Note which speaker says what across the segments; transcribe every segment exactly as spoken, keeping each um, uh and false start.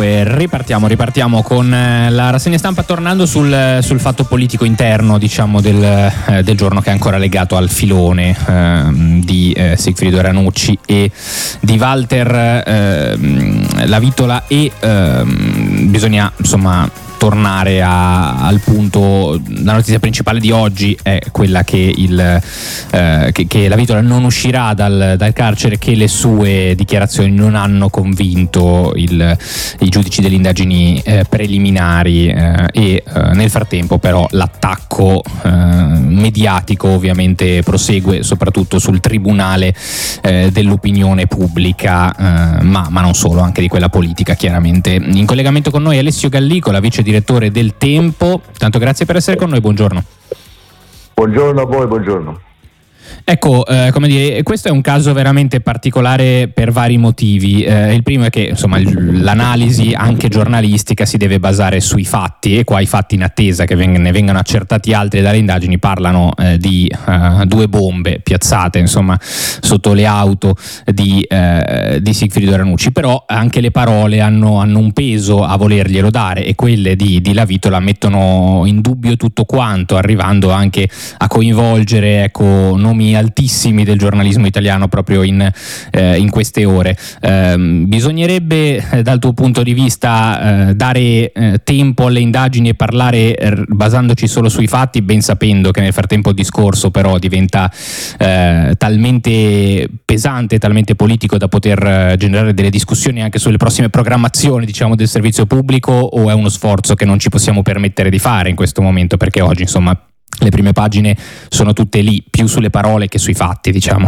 Speaker 1: Dunque ripartiamo, ripartiamo con la rassegna stampa, tornando sul, sul fatto politico interno, diciamo, del, eh, del giorno, che è ancora legato al filone eh, di eh, Sigfrido Ranucci e di Walter eh, Lavitola e eh, bisogna insomma tornare a, al punto. La notizia principale di oggi è quella che, il, eh, che, che Lavitola non uscirà dal, dal carcere, che le sue dichiarazioni non hanno convinto il, i giudici delle indagini eh, preliminari eh, e eh, nel frattempo però l'attacco eh, mediatico ovviamente prosegue, soprattutto sul tribunale eh, dell'opinione pubblica, eh, ma, ma non solo, anche di quella politica chiaramente. In collegamento con noi Alessio Gallico, la vice direttore del Tempo. Tanto grazie per essere con noi, buongiorno.
Speaker 2: Buongiorno a voi, buongiorno.
Speaker 1: Ecco, eh, come dire, questo è un caso veramente particolare per vari motivi. Eh, il primo è che insomma l'analisi anche giornalistica si deve basare sui fatti, e qua i fatti in attesa che veng- ne vengano accertati altri dalle indagini parlano eh, di eh, due bombe piazzate insomma sotto le auto di, eh, di Sigfrido Ranucci, però anche le parole hanno, hanno un peso a volerglielo dare, e quelle di, di Lavitola mettono in dubbio tutto quanto, arrivando anche a coinvolgere ecco nomi altissimi del giornalismo italiano proprio in, eh, in queste ore. Eh, bisognerebbe eh, dal tuo punto di vista eh, dare eh, tempo alle indagini e parlare eh, basandoci solo sui fatti, ben sapendo che nel frattempo il discorso però diventa eh, talmente pesante, talmente politico da poter eh, generare delle discussioni anche sulle prossime programmazioni, diciamo, del servizio pubblico, o è uno sforzo che non ci possiamo permettere di fare in questo momento, perché oggi insomma le prime pagine sono tutte lì, più sulle parole che sui fatti, diciamo?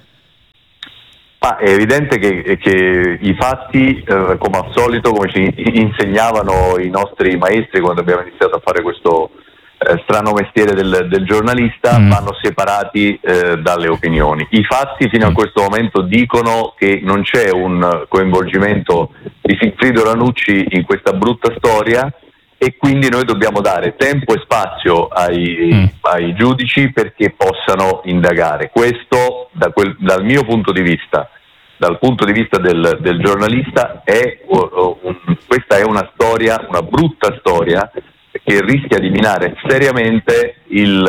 Speaker 2: Ma è evidente che, che i fatti, eh, come al solito, come ci insegnavano i nostri maestri quando abbiamo iniziato a fare questo eh, strano mestiere del, del giornalista, mm. vanno separati eh, dalle opinioni. I fatti fino mm. a questo momento dicono che non c'è un coinvolgimento di Sigfrido Ranucci in questa brutta storia, e quindi noi dobbiamo dare tempo e spazio ai, mm. ai giudici perché possano indagare. Questo, da quel, dal mio punto di vista, dal punto di vista del, del giornalista, è uh, un, questa è una storia, una brutta storia, che rischia di minare seriamente il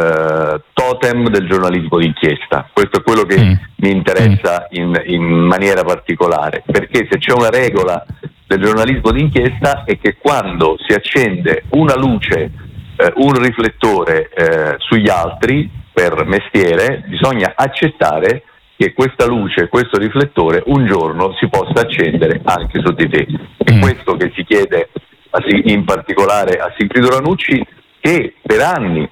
Speaker 2: uh, totem del giornalismo d'inchiesta. Questo è quello che mm. mi interessa in, in maniera particolare, perché se c'è una regola del giornalismo d'inchiesta è che quando si accende una luce, eh, un riflettore eh, sugli altri per mestiere, bisogna accettare che questa luce, questo riflettore un giorno si possa accendere anche su di te. È mm. questo che si chiede a, in particolare a Sigfrido Ranucci, che per anni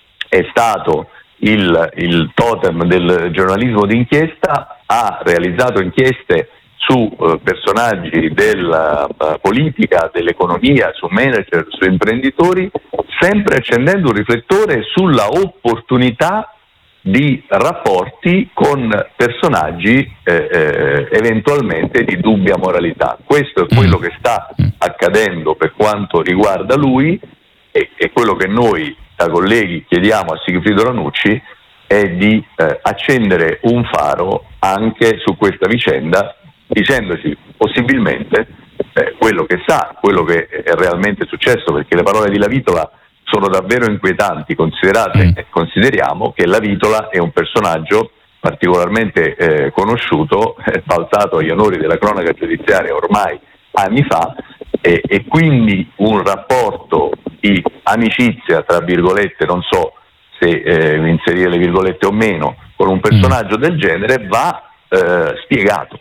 Speaker 2: è stato il, il totem del giornalismo d'inchiesta, ha realizzato inchieste su uh, personaggi della uh, politica, dell'economia, su manager, su imprenditori, sempre accendendo un riflettore sulla opportunità di rapporti con personaggi eh, eh, eventualmente di dubbia moralità. Questo è quello che sta accadendo per quanto riguarda lui, e, e quello che noi da colleghi chiediamo a Sigfrido Ranucci è di eh, accendere un faro anche su questa vicenda, dicendoci possibilmente eh, quello che sa, quello che è realmente successo, perché le parole di Lavitola sono davvero inquietanti. Considerate, mm. consideriamo che Lavitola è un personaggio particolarmente eh, conosciuto, eh, balzato agli onori della cronaca giudiziaria ormai anni fa, eh, e quindi un rapporto di amicizia, tra virgolette, non so se eh, inserire le virgolette o meno, con un personaggio mm. del genere va eh, spiegato.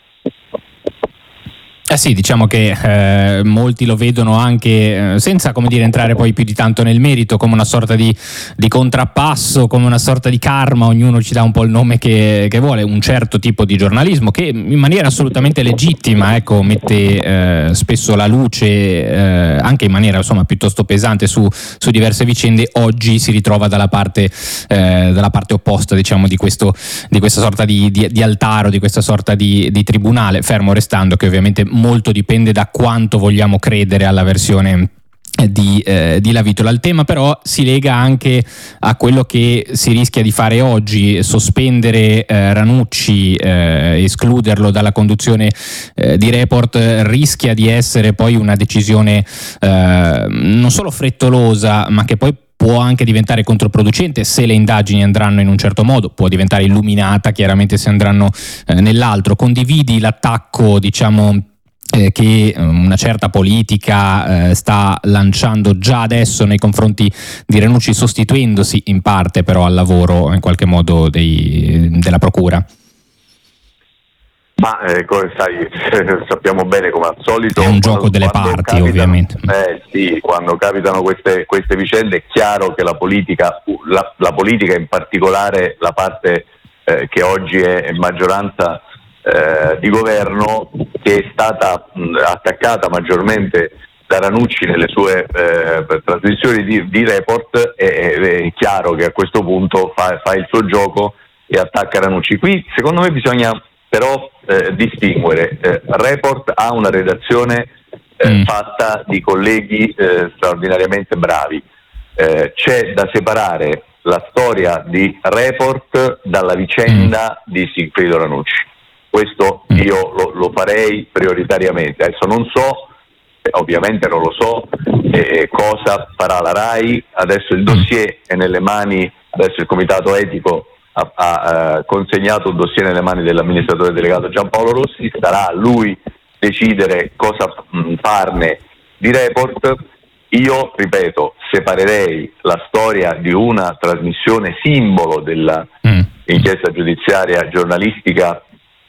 Speaker 1: Eh sì, diciamo che eh, molti lo vedono anche, eh, senza come dire entrare poi più di tanto nel merito, come una sorta di, di contrappasso, come una sorta di karma. Ognuno ci dà un po' il nome che, che vuole, un certo tipo di giornalismo che in maniera assolutamente legittima ecco mette eh, spesso la luce eh, anche in maniera insomma piuttosto pesante su, su diverse vicende. Oggi si ritrova dalla parte eh, dalla parte opposta, diciamo, di questo di questa sorta di, di, di altare, di questa sorta di, di tribunale, fermo restando che ovviamente molto dipende da quanto vogliamo credere alla versione Di, eh, di Lavitola. Il tema però si lega anche a quello che si rischia di fare oggi, sospendere eh, Ranucci, eh, escluderlo dalla conduzione eh, di Report rischia di essere poi una decisione eh, non solo frettolosa, ma che poi può anche diventare controproducente se le indagini andranno in un certo modo, può diventare illuminata chiaramente se andranno eh, nell'altro. Condividi l'attacco, diciamo, Eh, che una certa politica eh, sta lanciando già adesso nei confronti di Ranucci, sostituendosi in parte però al lavoro in qualche modo dei, della procura?
Speaker 2: Ma eh, come sai, sappiamo bene come al solito
Speaker 1: è un gioco delle parti, capitano, ovviamente
Speaker 2: eh, sì, quando capitano queste, queste vicende è chiaro che la politica la, la politica in particolare la parte eh, che oggi è maggioranza Eh, di governo, che è stata mh, attaccata maggiormente da Ranucci nelle sue eh, trasmissioni di, di Report, è, è chiaro che a questo punto fa, fa il suo gioco e attacca Ranucci. Qui secondo me bisogna però eh, distinguere. eh, Report ha una redazione eh, mm. fatta di colleghi eh, straordinariamente bravi, eh, c'è da separare la storia di Report dalla vicenda mm. di Sigfrido Ranucci. Questo io lo, lo farei prioritariamente. Adesso non so, eh, ovviamente non lo so, eh, cosa farà la RAI. Adesso il dossier è nelle mani, adesso il comitato etico ha, ha eh, consegnato il dossier nelle mani dell'amministratore delegato Giampaolo Rossi, starà a lui decidere cosa mh, farne di Report. Io, ripeto, separerei la storia di una trasmissione simbolo dell'inchiesta giudiziaria giornalistica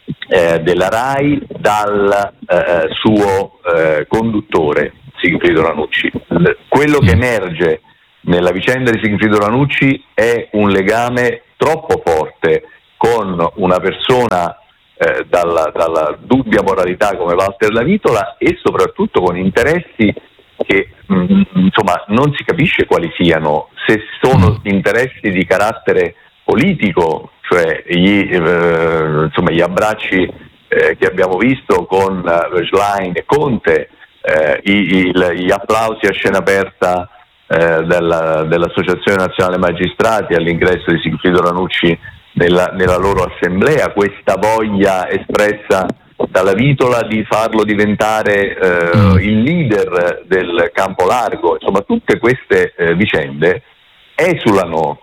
Speaker 2: Eh, della RAI dal eh, suo eh, conduttore Sigfrido Ranucci. Quello che emerge nella vicenda di Sigfrido Ranucci è un legame troppo forte con una persona eh, dalla, dalla dubbia moralità come Walter Lavitola e soprattutto con interessi che mh, insomma non si capisce quali siano, se sono interessi di carattere politico, cioè gli, eh, insomma, gli abbracci eh, che abbiamo visto con uh, Schlein e Conte, eh, i, il, gli applausi a scena aperta eh, della, dell'Associazione Nazionale Magistrati all'ingresso di Sigfrido Ranucci nella, nella loro assemblea, questa voglia espressa dalla Vitola di farlo diventare eh, mm. il leader del campo largo, insomma tutte queste eh, vicende esulano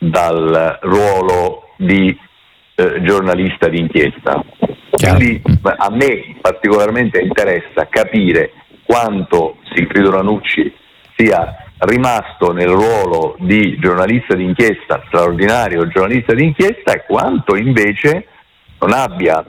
Speaker 2: dal ruolo di eh, giornalista d'inchiesta. Quindi a me particolarmente interessa capire quanto Sigfrido Ranucci sia rimasto nel ruolo di giornalista d'inchiesta, straordinario giornalista d'inchiesta, e quanto invece non abbia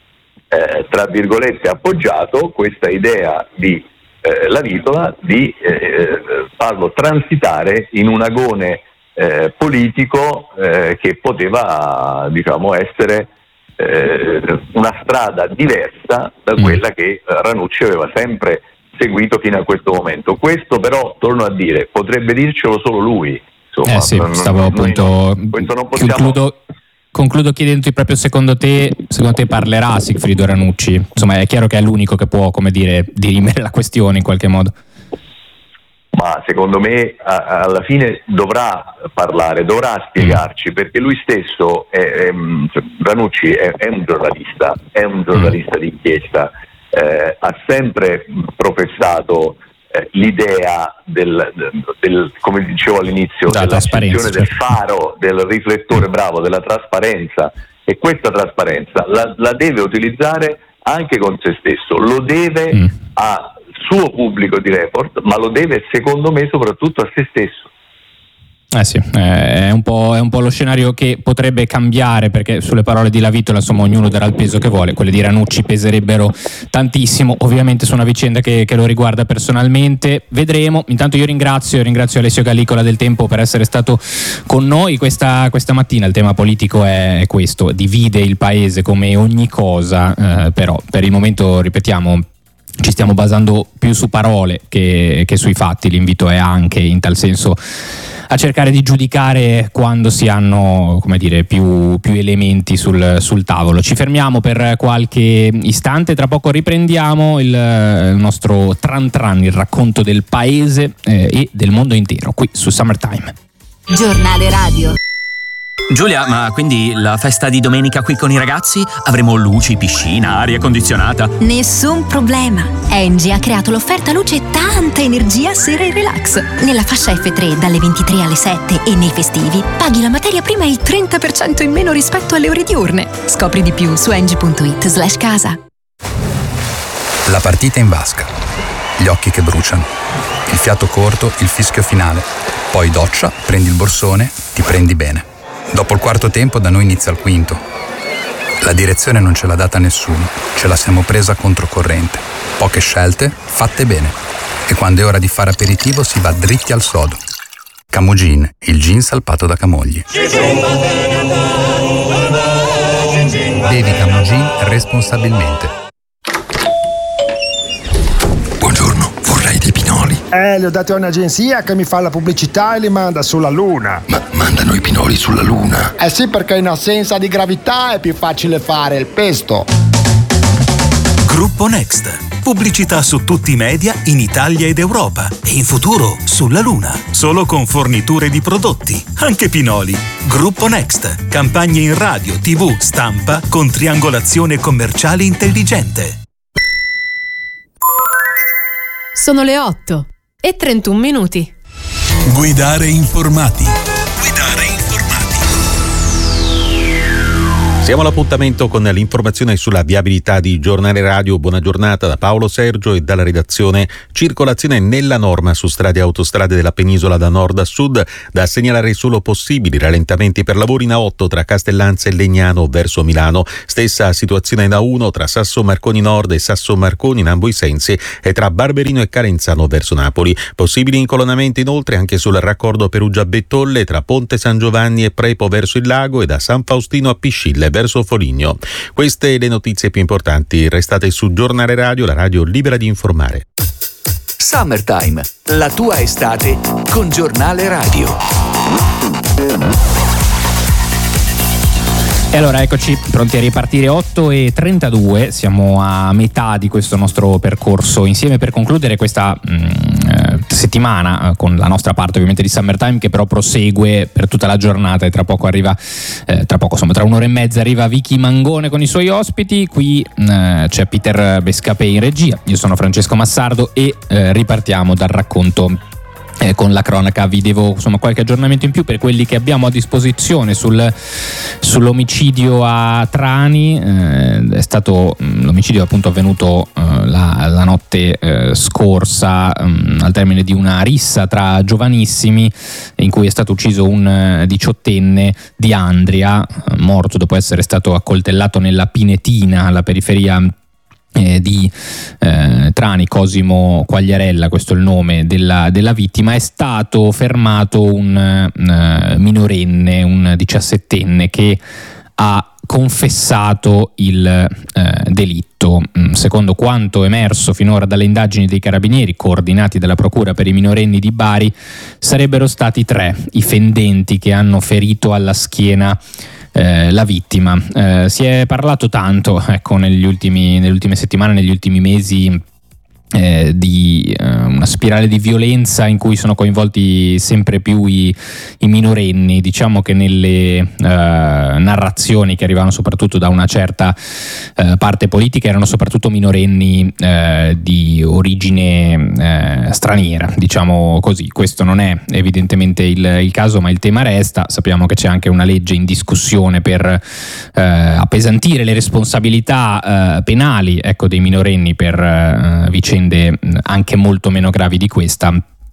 Speaker 2: eh, tra virgolette appoggiato questa idea di eh, Lavitola di eh, farlo transitare in un agone Eh, politico eh, che poteva, diciamo, essere eh, una strada diversa da quella che Ranucci aveva sempre seguito fino a questo momento. Questo però, torno a dire, potrebbe dircelo solo lui. Insomma,
Speaker 1: eh sì,
Speaker 2: non,
Speaker 1: stavo
Speaker 2: non,
Speaker 1: appunto
Speaker 2: non, non possiamo...
Speaker 1: concludo, concludo chiedendoti proprio secondo te secondo te parlerà Sigfrido Ranucci? Insomma, è chiaro che è l'unico che può, come dire, dirimere la questione in qualche modo.
Speaker 2: Ma secondo me a, alla fine dovrà parlare, dovrà spiegarci, perché lui stesso, è, è, Ranucci è, è un giornalista, è un giornalista d'inchiesta, eh, ha sempre professato eh, l'idea del, del, come dicevo all'inizio,
Speaker 1: da
Speaker 2: dell'accensione del faro, del riflettore bravo, della trasparenza, e questa trasparenza la, la deve utilizzare anche con se stesso, lo deve mm. a suo pubblico di Report, ma lo deve secondo me soprattutto a se stesso.
Speaker 1: Eh sì, è un po', è un po' lo scenario che potrebbe cambiare, perché sulle parole di Lavitola insomma ognuno darà il peso che vuole, quelle di Ranucci peserebbero tantissimo, ovviamente su una vicenda che, che lo riguarda personalmente. Vedremo. Intanto io ringrazio ringrazio Alessio Gallicola del Tempo per essere stato con noi questa, questa mattina. Il tema politico è questo, divide il paese come ogni cosa, eh, però per il momento, ripetiamo, ci stiamo basando più su parole che, che sui fatti. L'invito è anche in tal senso a cercare di giudicare quando si hanno, come dire, più, più elementi sul, sul tavolo. Ci fermiamo per qualche istante, tra poco riprendiamo il, il nostro tran tran, il racconto del paese eh, e del mondo intero qui su Summertime.
Speaker 3: Giornale radio.
Speaker 4: Giulia, ma quindi la festa di domenica qui con i ragazzi? Avremo luci, piscina, aria condizionata?
Speaker 3: Nessun problema. Engie ha creato l'offerta luce tanta energia sera e relax. Nella fascia effe tre dalle ventitré alle sette e nei festivi paghi la materia prima il trenta per cento in meno rispetto alle ore diurne. Scopri di più su engie punto it slash casa.
Speaker 5: La partita in vasca. Gli occhi che bruciano. Il fiato corto, il fischio finale. Poi doccia, prendi il borsone, ti prendi bene. Dopo il quarto tempo da noi inizia il quinto. La direzione non ce l'ha data nessuno, ce la siamo presa controcorrente. Poche scelte, fatte bene. E quando è ora di fare aperitivo si va dritti al sodo. Camogin, il gin salpato da Camogli. Bevi Camogin responsabilmente.
Speaker 6: Buongiorno, vorrei dei pinoli.
Speaker 7: Eh, li ho dati a un'agenzia che mi fa la pubblicità e li manda sulla Luna.
Speaker 6: Ma mandano i pinoli sulla Luna?
Speaker 7: Eh sì, perché in assenza di gravità è più facile fare il pesto.
Speaker 8: Gruppo Next. Pubblicità su tutti i media in Italia ed Europa. E in futuro sulla Luna. Solo con forniture di prodotti. Anche pinoli. Gruppo Next. Campagne in radio, tivù, stampa con triangolazione commerciale intelligente.
Speaker 9: Sono le otto e trentuno minuti.
Speaker 10: Guidare informati. Guidare informati.
Speaker 11: Siamo all'appuntamento con l'informazione sulla viabilità di Giornale Radio. Buona giornata da Paolo Sergio e dalla redazione. Circolazione nella norma su strade e autostrade della penisola da nord a sud. Da segnalare solo possibili rallentamenti per lavori in A otto tra Castellanza e Legnano verso Milano. Stessa situazione in A uno tra Sasso Marconi Nord e Sasso Marconi in ambo i sensi e tra Barberino e Calenzano verso Napoli. Possibili incolonnamenti inoltre anche sul raccordo Perugia-Bettolle tra Ponte San Giovanni e Prepo verso il lago e da San Faustino a Piscille verso Foligno. Queste le notizie più importanti. Restate su Giornale Radio, la radio libera di informare.
Speaker 12: Summertime, la tua estate con Giornale Radio.
Speaker 1: E allora eccoci pronti a ripartire. Otto e trentadue, siamo a metà di questo nostro percorso insieme per concludere questa mh, settimana con la nostra parte ovviamente di Summertime, che però prosegue per tutta la giornata e tra poco arriva eh, tra poco insomma tra un'ora e mezza arriva Vicky Mangone con i suoi ospiti. Qui eh, c'è Peter Bescapè in regia, io sono Francesco Massardo e eh, ripartiamo dal racconto Eh, con la cronaca. Vi devo insomma qualche aggiornamento in più per quelli che abbiamo a disposizione sul, sull'omicidio a Trani. Eh, è stato l'omicidio appunto avvenuto eh, la, la notte eh, scorsa um, al termine di una rissa tra giovanissimi in cui è stato ucciso un diciottenne di Andria, morto dopo essere stato accoltellato nella Pinetina alla periferia Eh, di eh, Trani. Cosimo Quagliarella, questo è il nome della, della vittima. È stato fermato un eh, minorenne, un diciassettenne che ha confessato il eh, delitto. Secondo quanto emerso finora dalle indagini dei carabinieri coordinati dalla Procura per i minorenni di Bari, sarebbero stati tre i fendenti che hanno ferito alla schiena Eh, la vittima. Eh, si è parlato tanto, ecco, negli ultimi, nelle ultime settimane, negli ultimi mesi, eh, di eh, una spirale di violenza in cui sono coinvolti sempre più i, i minorenni. Diciamo che nelle eh, narrazioni che arrivavano soprattutto da una certa eh, parte politica erano soprattutto minorenni eh, di origine eh, straniera, diciamo così. Questo non è evidentemente il, il caso, ma il tema resta. Sappiamo che c'è anche una legge in discussione per eh, appesantire le responsabilità eh, penali, ecco, dei minorenni per eh, vicende anche molto meno gravi di questa.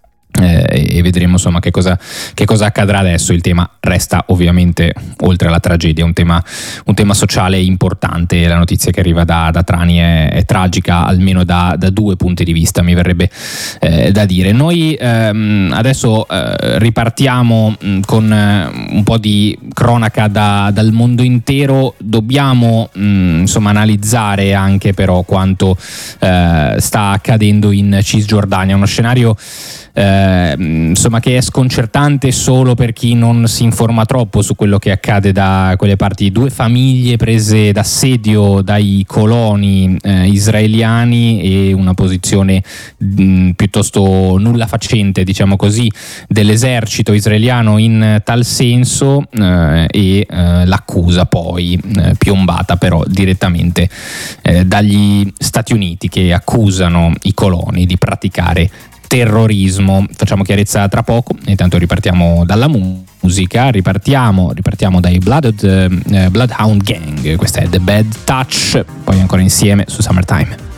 Speaker 1: eh, e vedremo insomma che cosa, che cosa accadrà adesso. Il tema resta ovviamente, oltre alla tragedia, un tema, un tema sociale importante. La notizia che arriva da, da Trani è, è tragica, almeno da, da due punti di vista, mi verrebbe eh, da dire. Noi ehm, adesso eh, ripartiamo mh, con eh, un po' di cronaca da, dal mondo intero. Dobbiamo mh, insomma analizzare anche però quanto eh, sta accadendo in Cisgiordania, uno scenario Eh, insomma che è sconcertante solo per chi non si informa troppo su quello che accade da quelle parti. Due famiglie prese d'assedio dai coloni eh, israeliani e una posizione mh, piuttosto nulla facente, diciamo così, dell'esercito israeliano in tal senso, eh, e eh, l'accusa poi eh, piombata però direttamente eh, dagli Stati Uniti, che accusano i coloni di praticare terrorismo. Facciamo chiarezza tra poco, intanto ripartiamo dalla musica, ripartiamo, ripartiamo dai Blood, uh, Bloodhound Gang, questa è The Bad Touch, poi ancora insieme su Summertime.